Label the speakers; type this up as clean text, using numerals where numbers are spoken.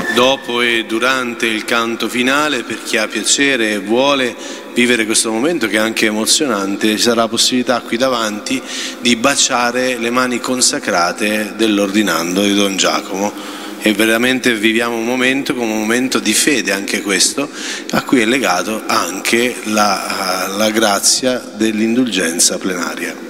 Speaker 1: Dopo e durante il canto finale, per chi ha piacere e vuole vivere questo momento che è anche emozionante, ci sarà la possibilità qui davanti di baciare le mani consacrate dell'ordinando di Don Giacomo. E veramente viviamo un momento come un momento di fede, anche questo, a cui è legato anche la grazia dell'indulgenza plenaria.